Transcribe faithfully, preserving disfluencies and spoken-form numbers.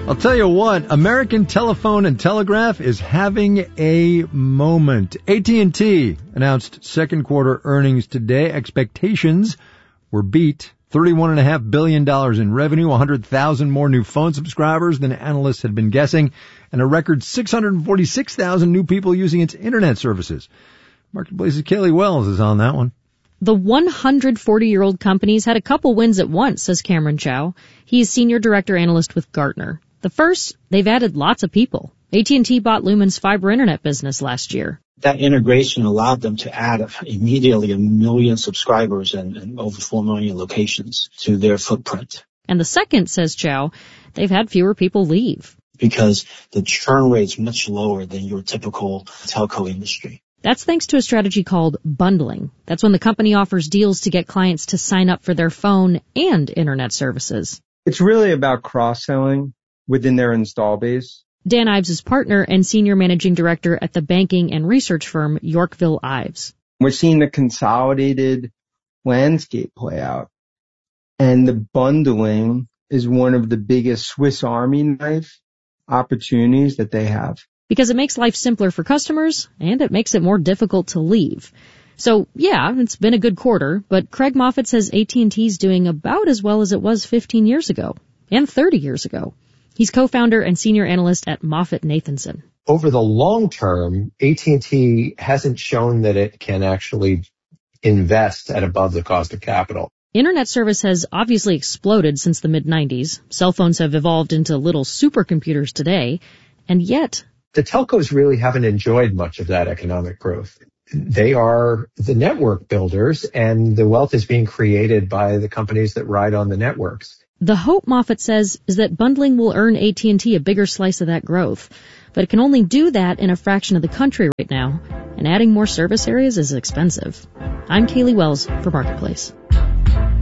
I'll tell you what, American Telephone and Telegraph is having a moment. A T and T announced second quarter earnings today. Expectations were beat. thirty-one point five billion dollars in revenue, one hundred thousand more new phone subscribers than analysts had been guessing, and a record six hundred forty-six thousand new people using its internet services. Marketplace's Kaylee Wells is on that one. The one hundred forty-year-old company's had a couple wins at once, says Cameron Chow. He's senior director analyst with Gartner. The first, they've added lots of people. A T and T bought Lumen's fiber internet business last year. That integration allowed them to add immediately a million subscribers and, and over four million locations to their footprint. And the second, says Chow, they've had fewer people leave. Because the churn rate is much lower than your typical telco industry. That's thanks to a strategy called bundling. That's when the company offers deals to get clients to sign up for their phone and internet services. It's really about cross-selling within their install base. Dan Ives is partner and senior managing director at the banking and research firm Yorkville Ives. We're seeing the consolidated landscape play out. And the bundling is one of the biggest Swiss Army knife opportunities that they have. Because it makes life simpler for customers, and it makes it more difficult to leave. So, yeah, it's been a good quarter, but Craig Moffett says A T and T's doing about as well as it was fifteen years ago, and thirty years ago. He's co-founder and senior analyst at MoffettNathanson. Over the long term, A T and T hasn't shown that it can actually invest at above the cost of capital. Internet service has obviously exploded since the mid nineties. Cell phones have evolved into little supercomputers today, and yet the telcos really haven't enjoyed much of that economic growth. They are the network builders, and the wealth is being created by the companies that ride on the networks. The hope, Moffett says, is that bundling will earn A T and T a bigger slice of that growth. But it can only do that in a fraction of the country right now, and adding more service areas is expensive. I'm Kaylee Wells for Marketplace.